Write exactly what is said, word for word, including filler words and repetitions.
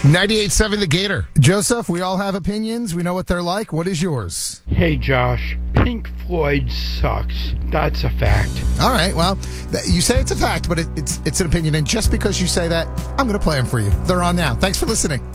ninety-eight point seven The Gator. Joseph, we all have opinions. We know what they're like. What is yours? Hey, Josh. Pink Floyd sucks. That's a fact. All right. Well, th- you say it's a fact, but it, it's it's an opinion. And just because you say that, I'm going to play them for you. They're on now. Thanks for listening.